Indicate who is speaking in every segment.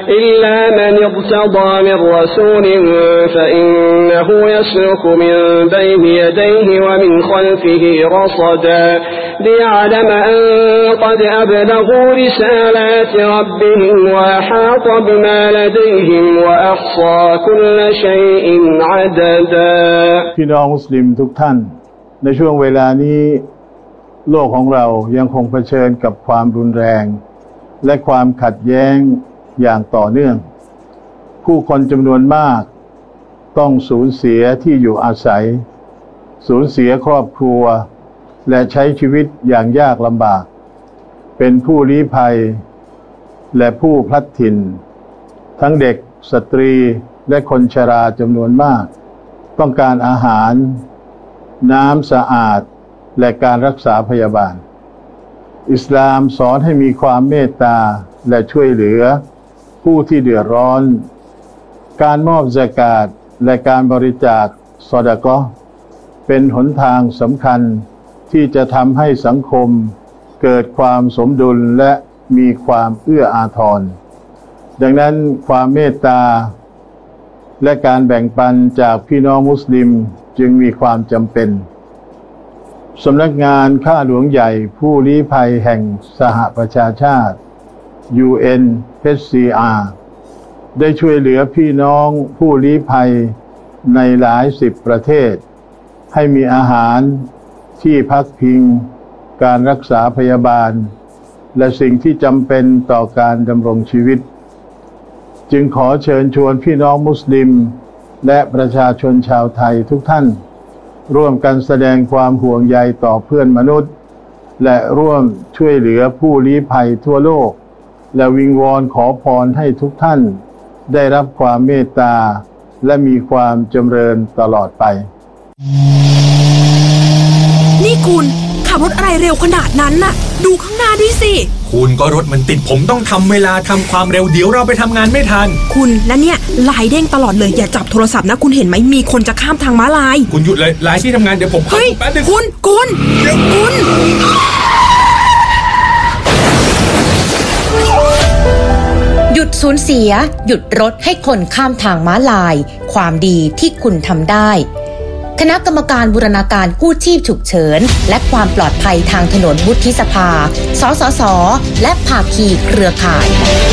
Speaker 1: إلا من ارتضى من رسول فإنه يسلك من بين يديه ومن خلفه رصدا ليعلم أن قد أبلغوا رسالات ربهم وأحاط بما لديهم وأحصى كل شيء عددا
Speaker 2: พี่น้องมุสลิมทุกท่านในช่วงเวลานี้โลกของเรายังคงเผชิญกับความรุนแรงและความขัดแย้งอย่างต่อเนื่องผู้คนจำนวนมากต้องสูญเสียที่อยู่อาศัยสูญเสียครอบครัวและใช้ชีวิตอย่างยากลำบากเป็นผู้ลี้ภัยและผู้พลัดถิ่นทั้งเด็กสตรีและคนชราจำนวนมากต้องการอาหารน้ำสะอาดและการรักษาพยาบาลอิสลามสอนให้มีความเมตตาและช่วยเหลือผู้ที่เดือดร้อนการมอบซะกาตและการบริจาคซอดะกอฮ์เป็นหนทางสำคัญที่จะทำให้สังคมเกิดความสมดุลและมีความเอื้ออาทรดังนั้นความเมตตาและการแบ่งปันจากพี่น้องมุสลิมจึงมีความจำเป็นสำนักงานข้าหลวงใหญ่ผู้ลี้ภัยแห่งสหประชาชาติ UNHCR ได้ช่วยเหลือพี่น้องผู้ลี้ภัยในหลายสิบประเทศให้มีอาหารที่พักพิงการรักษาพยาบาลและสิ่งที่จำเป็นต่อการดำรงชีวิตจึงขอเชิญชวนพี่น้องมุสลิมและประชาชนชาวไทยทุกท่านร่วมกันแสดงความห่วงใยต่อเพื่อนมนุษย์และร่วมช่วยเหลือผู้ลี้ภัยทั่วโลกและวิงวอนขอพรให้ทุกท่านได้รับความเมตตาและมีความจำเริญตลอดไป
Speaker 3: นี่คุณขับรถอะไรเร็วขนาดนั้นน่ะดูข้างหน้าด้วยสิ
Speaker 4: คุณก็รถมันติดผมต้องทำเวลาทำความเร็วเดี๋ยวเราไปทำงานไม่ทัน
Speaker 3: คุณและเนี่ยไลน์เด้งตลอดเลยอย่าจับโทรศัพท์นะคุณเห็นไหมมีคนจะข้ามทางม้าลาย
Speaker 4: คุณหยุดเลยไลน์ที่ทำงานเดี๋ยวผม
Speaker 3: เฮ้ยแป๊บนึงคุณเดี๋ยวคุณ
Speaker 5: หยุดสูญเสียหยุดรถให้คนข้ามทางม้าลายความดีที่คุณทำได้คณะกรรมการบูรณาการกู้ชีพฉุกเฉินและความปลอดภัยทางถนนวุฒิสภาสสสและภาคีเครือข่าย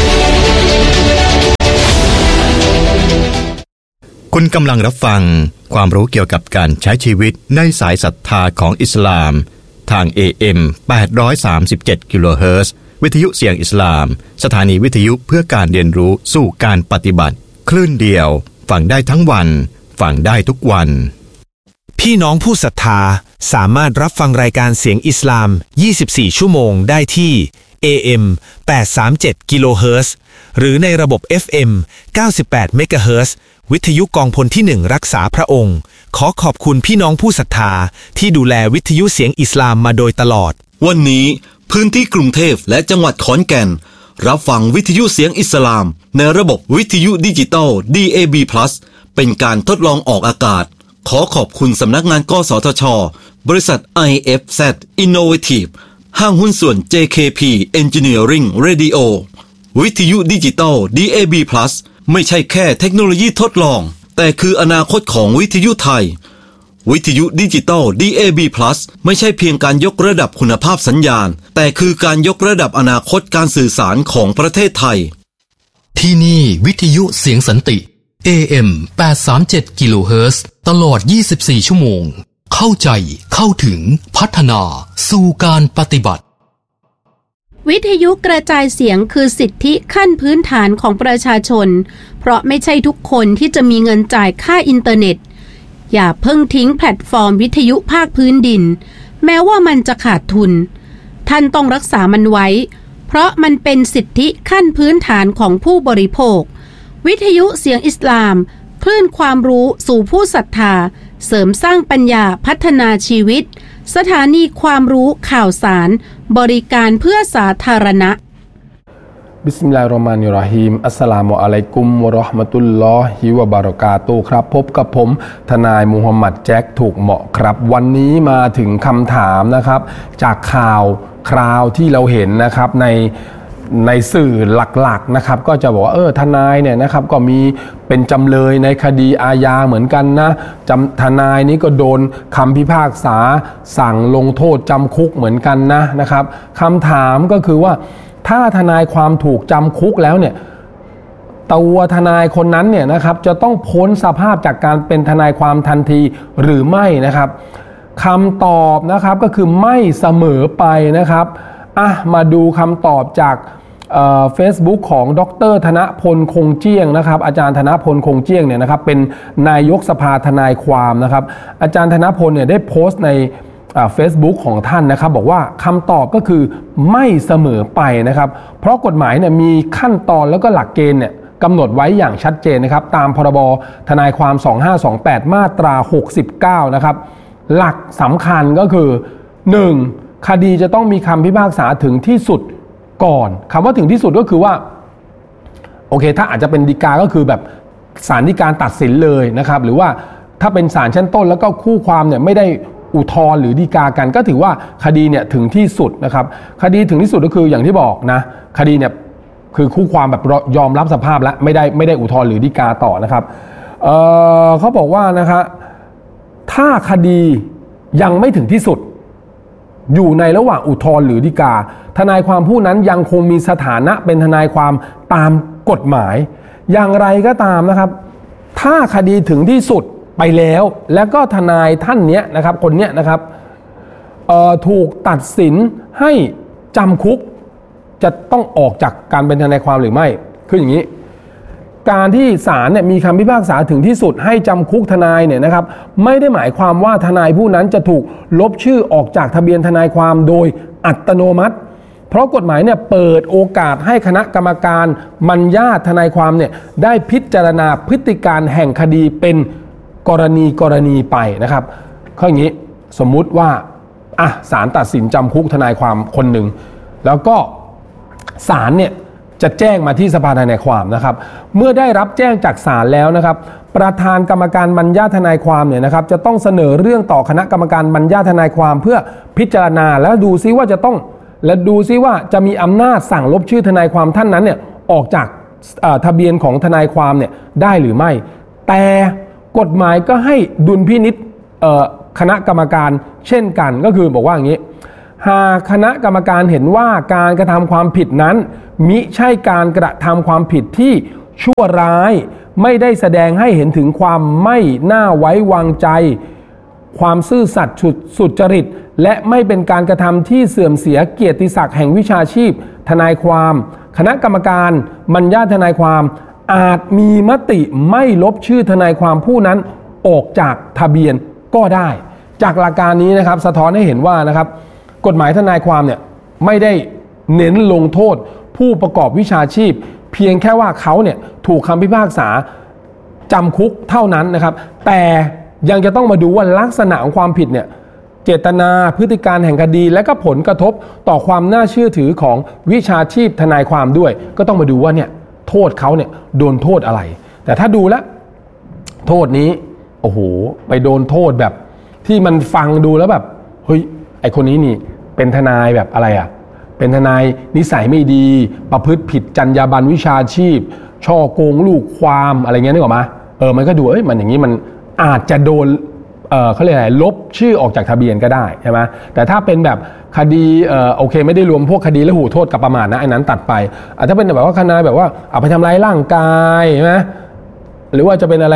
Speaker 6: คุณกำลังรับฟังความรู้เกี่ยวกับการใช้ชีวิตในสายศรัทธาของอิสลามทาง AM 837 กิโลเฮิรตซ์วิทยุเสียงอิสลามสถานีวิทยุเพื่อการเรียนรู้สู่การปฏิบัติคลื่นเดียวฟังได้ทั้งวันฟังได้ทุกวัน
Speaker 7: พี่น้องผู้ศรัทธาสามารถรับฟังรายการเสียงอิสลาม24ชั่วโมงได้ที่ AM 837 กิโลเฮิรตซ์หรือในระบบ FM 98 เมกะเฮิรตซ์วิทยุกองพลที่1รักษาพระองค์ขอขอบคุณพี่น้องผู้ศรัทธาที่ดูแลวิทยุเสียงอิสลามมาโดยตลอด
Speaker 8: วันนี้พื้นที่กรุงเทพและจังหวัดขอนแก่นรับฟังวิทยุเสียงอิสลามในระบบวิทยุดิจิตอล DAB+ เป็นการทดลองออกอากาศขอขอบคุณสำนักงานกสทช.บริษัท IFZ Innovative ห้างหุ้นส่วน JKP Engineering Radio วิทยุดิจิตอล DAB+ ไม่ใช่แค่เทคโนโลยีทดลองแต่คืออนาคตของวิทยุไทยวิทยุดิจิตอล DAB+ ไม่ใช่เพียงการยกระดับคุณภาพสัญญาณแต่คือการยกระดับอนาคตการสื่อสารของประเทศไทย
Speaker 9: ที่นี่วิทยุเสียงสันติ AM 837 กิโลเฮิรตซ์ตลอด24ชั่วโมงเข้าใจเข้าถึงพัฒนาสู่การปฏิบัติ
Speaker 10: วิทยุกระจายเสียงคือสิทธิขั้นพื้นฐานของประชาชนเพราะไม่ใช่ทุกคนที่จะมีเงินจ่ายค่าอินเทอร์เน็ตอย่าเพิ่งทิ้งแพลตฟอร์มวิทยุภาคพื้นดินแม้ว่ามันจะขาดทุนท่านต้องรักษามันไว้เพราะมันเป็นสิทธิขั้นพื้นฐานของผู้บริโภควิทยุเสียงอิสลามคลื่นความรู้สู่ผู้ศรัทธาเสริมสร้างปัญญาพัฒนาชีวิตสถานีความรู้ข่าวสารบริการเพื่อสาธารณะ
Speaker 11: บิสมิลลาฮิรเราะห์มานิรเราะฮีมอัสสลามุอะลัยกุมวะเราะห์มะตุลลอฮิวะบะเราะกาตุฮ์ครับพบกับผมทนายมูฮัมหมัดแจ็คถูกเหมาะครับวันนี้มาถึงคำถามนะครับจากข่าวคราวที่เราเห็นนะครับในในสื่อหลักๆนะครับก็จะบอกว่าทนายเนี่ยนะครับก็มีเป็นจำเลยในคดีอาญาเหมือนกันนะทนายนี้ก็โดนคำพิพากษาสั่งลงโทษจำคุกเหมือนกันนะครับคำถามก็คือว่าถ้าทนายความถูกจำคุกแล้วเนี่ยตัวทนายคนนั้นเนี่ยนะครับจะต้องพ้นสภาพจากการเป็นทนายความทันทีหรือไม่นะครับคำตอบนะครับก็คือไม่เสมอไปนะครับมาดูคำตอบจากFacebook ของดร.ธนพลคงเจี้ยงนะครับอาจารย์ธนพลคงเจี้ยงเนี่ยนะครับเป็นนายกสภาทนายความนะครับอาจารย์ธนพลเนี่ยได้โพสต์ในFacebook ของท่านนะครับบอกว่าคำตอบก็คือไม่เสมอไปนะครับเพราะกฎหมายเนี่ยมีขั้นตอนแล้วก็หลักเกณฑ์เนี่ยกำหนดไว้อย่างชัดเจนนะครับตามพรบทนายความ 2528 มาตรา 69 นะครับหลักสำคัญก็คือ 1. คดีจะต้องมีคำพิพากษาถึงที่สุดก่อนคำว่าถึงที่สุดก็คือว่าโอเคถ้าอาจจะเป็นฎีกาก็คือแบบศาลฎีกาตัดสินเลยนะครับหรือว่าถ้าเป็นศาลชั้นต้นแล้วก็คู่ความเนี่ยไม่ได้อุทธรณ์หรือฎีกากันก็ถือว่าคดีเนี่ยถึงที่สุดนะครับคดีถึงที่สุดก็คืออย่างที่บอกนะคดีเนี่ยคือคู่ความแบบยอมรับสภาพแล้วไม่ได้อุทธรณ์หรือฎีกาต่อนะครับเขาบอกว่านะครับถ้าคดียังไม่ถึงที่สุดอยู่ในระหว่างอุทธรณ์หรือฎีกาทนายความผู้นั้นยังคงมีสถานะเป็นทนายความตามกฎหมายอย่างไรก็ตามนะครับถ้าคดีถึงที่สุดไปแล้วแล้วก็ทนายท่านเนี้ยนะครับคนเนี้ยนะครับถูกตัดสินให้จำคุกจะต้องออกจากการเป็นทนายความหรือไม่คืออย่างนี้การที่ศาลเนี่ยมีคำพิพากษาถึงที่สุดให้จำคุกทนายเนี่ยนะครับไม่ได้หมายความว่าทนายผู้นั้นจะถูกลบชื่อออกจากทะเบียนทนายความโดยอัตโนมัติเพราะกฎหมายเนี่ยเปิดโอกาสให้คณะกรรมการมัญญาทนายความเนี่ยได้พิจารณาพฤติการแห่งคดีเป็นกรณีไปนะครับข้ออย่างนี้สมมุติว่าศาลตัดสินจำคุกทนายความคนหนึ่งแล้วก็ศาลเนี่ยจะแจ้งมาที่สภาทนายความนะครับเมื่อได้รับแจ้งจากศาลแล้วนะครับประธานกรรมการมัญญาทนายความเนี่ยนะครับจะต้องเสนอเรื่องต่อคณะกรรมการมัญญาทนายความเพื่อพิจารณาแล้วดูซิว่าจะมีอำนาจสั่งลบชื่อทนายความท่านนั้นเนี่ยออกจากทะเบียนของทนายความเนี่ยได้หรือไม่แต่กฎหมายก็ให้ดุลพินิจคณะกรรมการเช่นกันก็คือบอกว่าอย่างนี้หากคณะกรรมการเห็นว่าการกระทำความผิดนั้นมิใช่การกระทำความผิดที่ชั่วร้ายไม่ได้แสดงให้เห็นถึงความไม่น่าไว้วางใจความซื่อสัตย์สุจริตและไม่เป็นการกระทำที่เสื่อมเสียเกียรติศักดิ์แห่งวิชาชีพทนายความคณะกรรมการมัญญาทนายความอาจมีมติไม่ลบชื่อทนายความผู้นั้นออกจากทะเบียนก็ได้จากหลักการนี้นะครับสะท้อนให้เห็นว่านะครับกฎหมายทนายความเนี่ยไม่ได้เน้นลงโทษผู้ประกอบวิชาชีพเพียงแค่ว่าเขาเนี่ยถูกคำพิพากษาจำคุกเท่านั้นนะครับแต่ยังจะต้องมาดูว่าลักษณะของความผิดเนี่ยเจตนาพฤติการแห่งคดีและก็ผลกระทบต่อความน่าเชื่อถือของวิชาชีพทนายความด้วยก็ต้องมาดูว่าเนี่ยโทษเขาเนี่ยโดนโทษอะไรแต่ถ้าดูแล้วโทษนี้โอ้โหไปโดนโทษแบบที่มันฟังดูแล้วแบบเฮ้ยไอคนนี้นี่เป็นทนายแบบอะไรเป็นทนายนิสัยไม่ดีประพฤติผิดจรรยาบรรณวิชาชีพช่อโกงลูกความอะไรเงี้ยนึกออกมามันก็ดูมันอย่างนี้มันอาจจะโดนเขาเรียกอะไรลบชื่อออกจากทะเบียนก็ได้ใช่ไหมแต่ถ้าเป็นแบบคดีโอเคไม่ได้รวมพวกคดีและหูโทษกับประมาทนะอันนั้นตัดไปถ้าเป็นแบบว่าทนายแบบว่าเอาไปทำร้ายร่างกายใช่ไหมหรือว่าจะเป็นอะไร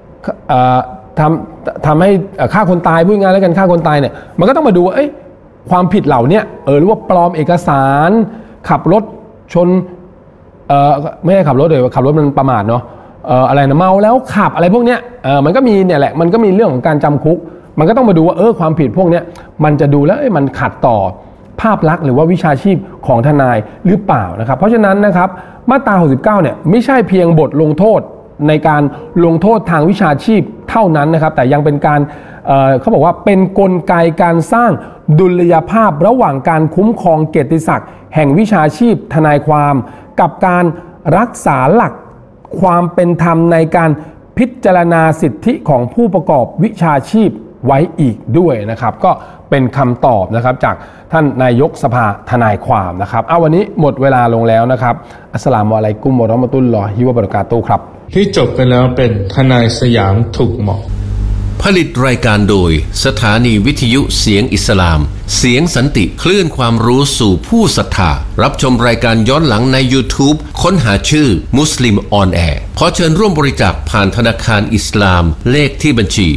Speaker 11: ทำให้ฆ่าคนตายพูดง่ายแล้วกันฆ่าคนตายเนี่ยมันก็ต้องมาดูว่าความผิดเหล่านี้หรือว่าปลอมเอกสารขับรถชนไม่ใช่ขับรถเลยขับรถมันประมาทเนาะอะไรนะเมาแล้วขับอะไรพวกเนี้ยมันก็มีเนี่ยแหละมันก็มีเรื่องของการจำคุกมันก็ต้องมาดูว่าความผิดพวกเนี้ยมันจะดูแล้วมันขัดต่อภาพลักษณ์หรือว่าวิชาชีพของทนายหรือเปล่านะครับเพราะฉะนั้นนะครับมาตรา69เนี่ยไม่ใช่เพียงบทลงโทษในการลงโทษทางวิชาชีพเท่านั้นนะครับแต่ยังเป็นการเขาบอกว่าเป็นกลไกการสร้างดุลยภาพระหว่างการคุ้มครองเกียรติศักดิ์แห่งวิชาชีพทนายความกับการรักษาหลักความเป็นธรรมในการพิจารณาสิทธิของผู้ประกอบวิชาชีพไว้อีกด้วยนะครับก็เป็นคำตอบนะครับจากท่านนายกสภาทนายความนะครับวันนี้หมดเวลาลงแล้วนะครับอัสสลามุอะลัยกุมวะเราะห์มะตุลลอฮิวะบะเราะกาตุฮ์ครับ
Speaker 12: ที่จบไปแล้วเป็นทนายสยามถูกเหมาะ
Speaker 13: ผลิตรายการโดยสถานีวิทยุเสียงอิสลามเสียงสันติคลื่นความรู้สู่ผู้ศรัทธารับชมรายการย้อนหลังใน YouTube ค้นหาชื่อมุสลิมออนแอร์ขอเชิญร่วมบริจาคผ่านธนาคารอิสลามเลขที่บัญชี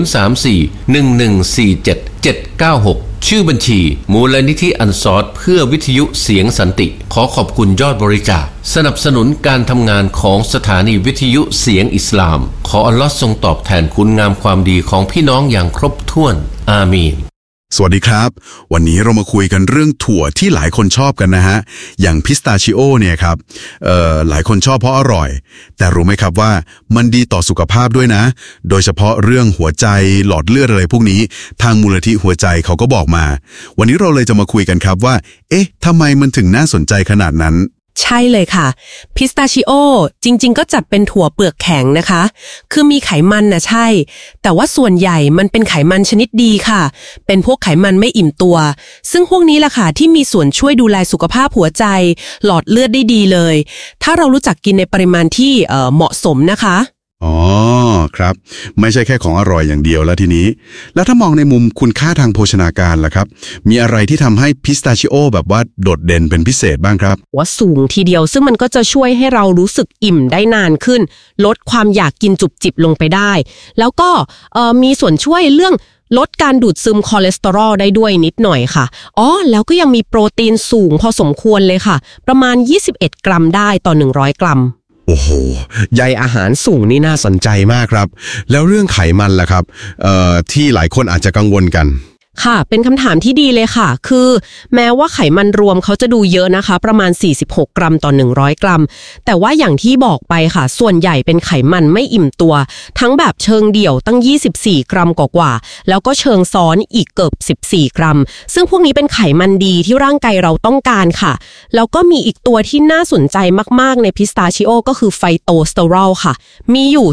Speaker 13: 034-1147-796ชื่อบัญชีมูลนิธิอันซอรเพื่อวิทยุเสียงสันติขอขอบคุณยอดบริจาคสนับสนุนการทำงานของสถานีวิทยุเสียงอิสลามขออัลเลาะห์ทรงตอบแทนคุณงามความดีของพี่น้องอย่างครบถ้วนอามีน
Speaker 14: สวัสดีครับวันนี้เรามาคุยกันเรื่องถั่วที่หลายคนชอบกันนะฮะอย่างพิสตาชิโอเนี่ยครับหลายคนชอบเพราะอร่อยแต่รู้ไหมครับว่ามันดีต่อสุขภาพด้วยนะโดยเฉพาะเรื่องหัวใจหลอดเลือดอะไรพวกนี้ทางมูลนิธิหัวใจเขาก็บอกมาวันนี้เราเลยจะมาคุยกันครับว่าทำไมมันถึงน่าสนใจขนาดนั้น
Speaker 15: ใช่เลยค่ะพิสตาชิโอจริงๆก็จัดเป็นถั่วเปลือกแข็งนะคะคือมีไขมันนะใช่แต่ว่าส่วนใหญ่มันเป็นไขมันชนิดดีค่ะเป็นพวกไขมันไม่อิ่มตัวซึ่งพวกนี้ล่ะค่ะที่มีส่วนช่วยดูแลสุขภาพหัวใจหลอดเลือดได้ดีเลยถ้าเรารู้จักกินในปริมาณที่เหมาะสมนะคะ
Speaker 14: อ๋อครับไม่ใช่แค่ของอร่อยอย่างเดียวแล้วทีนี้แล้วถ้ามองในมุมคุณค่าทางโภชนาการล่ะครับมีอะไรที่ทำให้พิสตาชิโอแบบว่าโดดเด่นเป็นพิเศษบ้างครับ
Speaker 15: ว่าสูงทีเดียวซึ่งมันก็จะช่วยให้เรารู้สึกอิ่มได้นานขึ้นลดความอยากกินจุบจิบลงไปได้แล้วก็มีส่วนช่วยเรื่องลดการดูดซึมคอเลสเตอรอลได้ด้วยนิดหน่อยค่ะแล้วก็ยังมีโปรตีนสูงพอสมควรเลยค่ะประมาณ21กรัมได้ต่อ100กรัม
Speaker 14: โอ้โหใยอาหารสูงนี่น่าสนใจมากครับแล้วเรื่องไขมันล่ะครับที่หลายคนอาจจะกังวลกัน
Speaker 15: ค่ะเป็นคำถามที่ดีเลยค่ะคือแม้ว่าไขมันรวมเขาจะดูเยอะนะคะประมาณ46กรัมต่อ100กรัมแต่ว่าอย่างที่บอกไปค่ะส่วนใหญ่เป็นไขมันไม่อิ่มตัวทั้งแบบเชิงเดี่ยวตั้ง24กรัมกว่าแล้วก็เชิงซ้อนอีกเกือบ14กรัมซึ่งพวกนี้เป็นไขมันดีที่ร่างกายเราต้องการค่ะแล้วก็มีอีกตัวที่น่าสนใจมากๆในพิสตาชิโอก็คือไฟโตสเตอรอลค่ะมีอยู่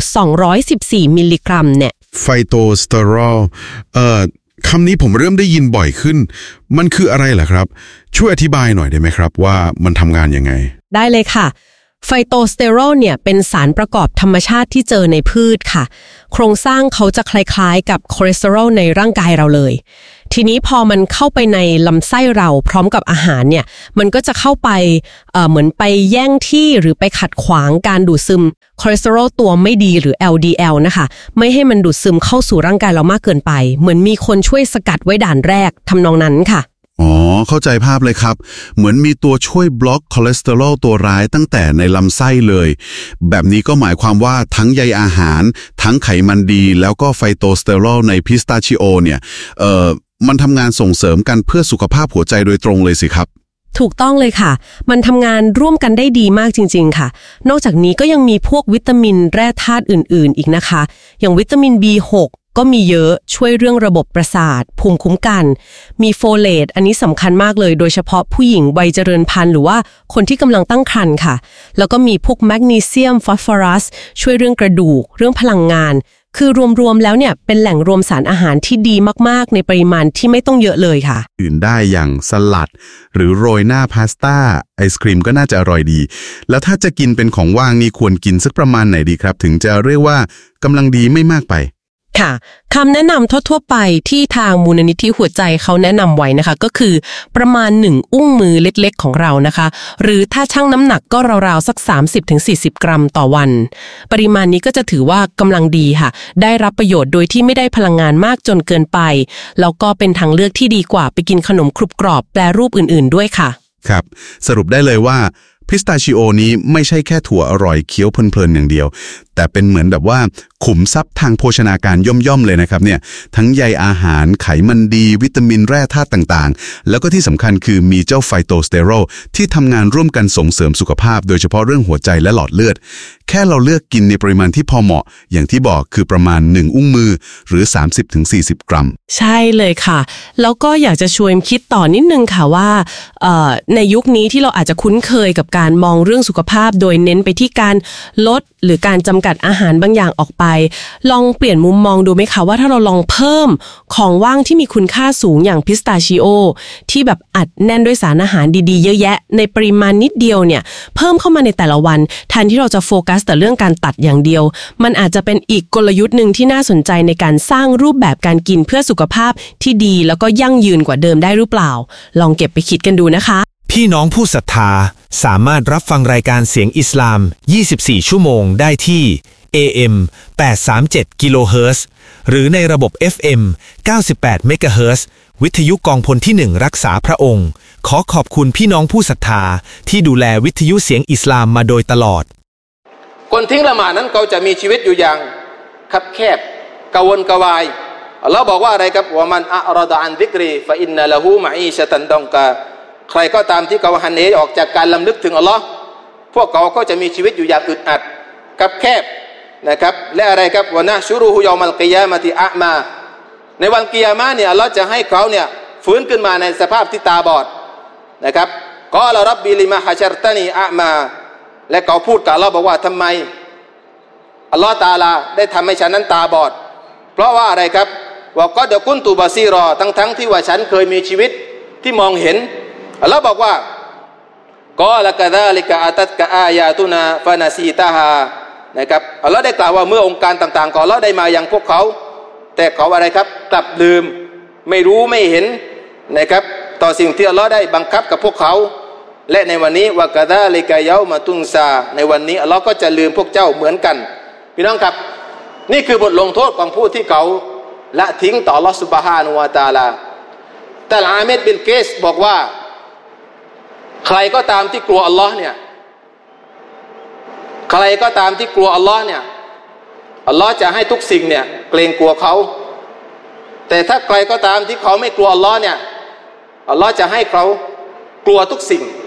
Speaker 15: 214มิลลิกรัมเนี่ย
Speaker 14: ไฟโตสเตอรอลคำนี้ผมเริ่มได้ยินบ่อยขึ้นมันคืออะไรล่ะครับช่วยอธิบายหน่อยได้ไหมครับว่ามันทำงานยังไง
Speaker 15: ได้เลยค่ะไฟโตสเตอรอลเนี่ยเป็นสารประกอบธรรมชาติที่เจอในพืชค่ะโครงสร้างเขาจะคล้ายๆกับคอเลสเตอรอลในร่างกายเราเลยทีนี้พอมันเข้าไปในลำไส้เราพร้อมกับอาหารเนี่ยมันก็จะเข้าไปเหมือนไปแย่งที่หรือไปขัดขวางการดูดซึมคอเลสเตอรอลตัวไม่ดีหรือ LDL นะคะไม่ให้มันดูดซึมเข้าสู่ร่างกายเรามากเกินไปเหมือนมีคนช่วยสกัดไว้ด่านแรกทำนองนั้นค่ะ
Speaker 14: เข้าใจภาพเลยครับเหมือนมีตัวช่วยบล็อกคอเลสเตอรอลตัวร้ายตั้งแต่ในลำไส้เลยแบบนี้ก็หมายความว่าทั้งใยอาหารทั้งไขมันดีแล้วก็ไฟโตสเตอรอลในพิสตาชิโอเนี่ยมันทำงานส่งเสริมกันเพื่อสุขภาพหัวใจโดยตรงเลยสิครับ
Speaker 15: ถูกต้องเลยค่ะมันทำงานร่วมกันได้ดีมากจริงๆค่ะนอกจากนี้ก็ยังมีพวกวิตามินแร่ธาตุอื่นๆอีกนะคะอย่างวิตามิน B6ก็มีเยอะช่วยเรื่องระบบประสาทภูมิคุ้มกันมีโฟเลตอันนี้สำคัญมากเลยโดยเฉพาะผู้หญิงวัยเจริญพันธุ์หรือว่าคนที่กำลังตั้งครรภ์ค่ะแล้วก็มีพวกแมกนีเซียมฟอสฟอรัสช่วยเรื่องกระดูกเรื่องพลังงานคือรวมๆแล้วเนี่ยเป็นแหล่งรวมสารอาหารที่ดีมากๆในปริมาณที่ไม่ต้องเยอะเลยค่ะ
Speaker 14: อื่นได้อย่างสลัดหรือโรยหน้าพาสต้าไอศกรีมก็น่าจะอร่อยดีแล้วถ้าจะกินเป็นของว่างนี่ควรกินสักประมาณไหนดีครับถึงจะเรียกว่ากำลังดีไม่มากไป
Speaker 15: ค่ะคำแนะนำทั่วๆไปที่ทางมูลนิธิหัวใจเขาแนะนำไว้นะคะก็คือประมาณ1อุ้งมือเล็กๆของเรานะคะหรือถ้าชั่งน้ำหนักก็ราวๆสัก 30-40 กรัมต่อวันปริมาณนี้ก็จะถือว่ากำลังดีค่ะได้รับประโยชน์โดยที่ไม่ได้พลังงานมากจนเกินไปแล้วก็เป็นทางเลือกที่ดีกว่าไปกินขนมกรุบกรอบแปรรูปอื่นๆด้วยค่ะ
Speaker 14: ครับสรุปได้เลยว่าพิสตาชิโอนี้ไม่ใช่แค่ถั่วอร่อยเคี้ยวเพลินๆอย่างเดียวแต่เป็นเหมือนแบบว่าขุมทรัพย์ทางโภชนาการย่อมๆเลยนะครับเนี่ยทั้งใยอาหารไขมันดีวิตามินแร่ธาตุต่างๆแล้วก็ที่สำคัญคือมีเจ้าไฟโตสเตอรอลที่ทำงานร่วมกันส่งเสริมสุขภาพโดยเฉพาะเรื่องหัวใจและหลอดเลือดแค่เราเลือกกินในปริมาณที่พอเหมาะอย่างที่บอกคือประมาณ1อุ้งมือหรือ 30-40 กรัม
Speaker 15: ใช่เลยค่ะแล้วก็อยากจะชวนคิดต่อนิดนึงค่ะว่าในยุคนี้ที่เราอาจจะคุ้นเคยกับการมองเรื่องสุขภาพโดยเน้นไปที่การลดหรือการจำกัดอาหารบางอย่างออกไปลองเปลี่ยนมุมมองดูไหมคะว่าถ้าเราลองเพิ่มของว่างที่มีคุณค่าสูงอย่างพิสตาชิโอที่แบบอัดแน่นด้วยสารอาหารดีๆเยอะแยะในปริมาณนิดเดียวเนี่ยเพิ่มเข้ามาในแต่ละวันแทนที่เราจะโฟกัสแต่เรื่องการตัดอย่างเดียวมันอาจจะเป็นอีกกลยุทธ์นึงที่น่าสนใจในการสร้างรูปแบบการกินเพื่อสุขภาพที่ดีแล้วก็ยั่งยืนกว่าเดิมได้หรือเปล่าลองเก็บไปคิดกันดูนะคะ
Speaker 7: พี่น้องผู้ศรัทธาสามารถรับฟังรายการเสียงอิสลาม 24 ชั่วโมงได้ที่ AM 837 กิโลเฮิรตซ์หรือในระบบ FM 98 เมกะเฮิรตซ์วิทยุกองพลที่ 1 รักษาพระองค์ขอขอบคุณพี่น้องผู้ศรัทธาที่ดูแลวิทยุเสียงอิสลามมาโดยตลอด
Speaker 16: คนทิ้งละหมาดนั้นเขาจะมีชีวิตอยู่อย่างคับแคบกระวนกระวายอัลลอฮ์บอกว่าอะไรครับว่ามันอะรอดะอันซิกรีฟะอินนะละฮูมะอีชะตันดองกาใครก็ตามที่เขาหันเหออกจากการลำลึกถึงอัลลอฮ์พวกเขาก็จะมีชีวิตอยู่อย่างอึดอัดคับแคบนะครับและอะไรครับวะนะชุรุฮุยอมัลกิยามะติอะมาในวันกิยามะห์เนี่ยอัลลอฮ์จะให้เขาเนี่ยฟื้นขึ้นมาในสภาพที่ตาบอดนะครับกอละร็อบบิลิมาฮะชัรตะนีอะมาและเขาพูดกับอัลลอฮ์บอกว่าทำไมอัลลอฮ์ตะอาลาได้ทำให้ฉันนั้นตาบอดเพราะว่าอะไรครับว่าก็เดกุนตุบาซีรอทั้งที่ว่าฉันเคยมีชีวิตที่มองเห็นอัลลอฮ์บอกว่ากอละกะซาลิกะอะตัตกะอายาตุนาฟะนะซีตาฮานะครับอัลลอฮ์ได้กล่าวว่าเมื่อองค์การต่างๆของอัลลอฮ์ได้มาอย่างพวกเขาแต่เขาอะไรครับกลับลืมไม่รู้ไม่เห็นนะครับต่อสิ่งที่อัลลอฮ์ได้บังคับกับพวกเขาและในวันนี้วะกะซาลิกะยอมะตุนซาในวันนี้อัลลอฮ์ก็จะลืมพวกเจ้าเหมือนกันพี่น้องครับนี่คือบทลงโทษของผู้ที่เขาละทิ้งต่ออัลลอฮ์ซุบฮานะฮูวะตะอาลาแต่อาเมดบิลเกสบอกว่าใครก็ตามที่กลัวอัลลอฮ์เนี่ยใครก็ตามที่กลัวอัลลอฮ์เนี่ยอัลลอฮ์จะให้ทุกสิ่งเนี่ยเกรงกลัวเขาแต่ถ้าใครก็ตามที่เขาไม่กลัวอัลลอฮ์เนี่ยอัลลอฮ์จะให้เขากลัวทุกสิ่ง